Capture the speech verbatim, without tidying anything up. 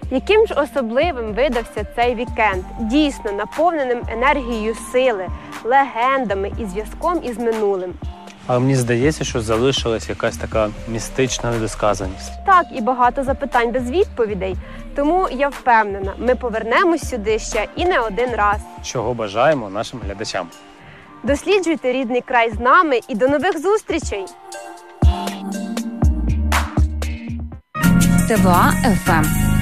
Яким ж особливим видався цей вікенд, дійсно наповненим енергією сили, легендами і зв'язком із минулим. Але мені здається, що залишилась якась така містична недосказаність. Так, і багато запитань без відповідей. Тому я впевнена, ми повернемось сюди ще і не один раз. Чого бажаємо нашим глядачам. Досліджуйте рідний край з нами і до нових зустрічей! ТВА еф ем